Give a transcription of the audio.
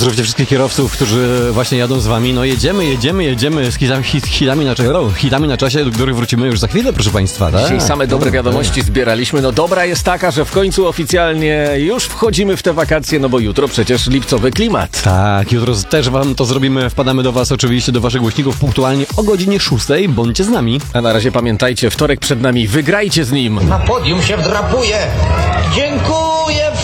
Pozdrówcie wszystkich kierowców, którzy właśnie jadą z wami. No jedziemy z hitami na czasie, do których wrócimy już za chwilę, proszę państwa. Tak? Dzisiaj same dobre wiadomości zbieraliśmy. No dobra jest taka, że w końcu oficjalnie już wchodzimy w te wakacje, no bo jutro przecież lipcowy klimat. Tak, jutro też wam to zrobimy. Wpadamy do was oczywiście, do waszych głośników punktualnie o godzinie 6. Bądźcie z nami. A na razie pamiętajcie, wtorek przed nami, wygrajcie z nim. Na podium się wdrapuje. Dziękuję